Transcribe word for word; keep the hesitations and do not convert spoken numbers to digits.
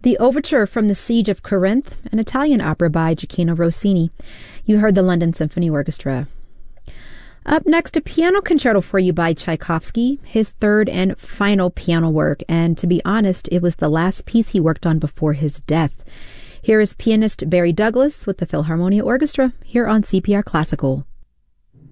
The Overture from the Siege of Corinth, an Italian opera by Gioachino Rossini. You heard the London Symphony Orchestra. Up next, a piano concerto for you by Tchaikovsky, his third and final piano work, and to be honest, it was the last piece he worked on before his death. Here is pianist Barry Douglas with the Philharmonia Orchestra, here on C P R Classical.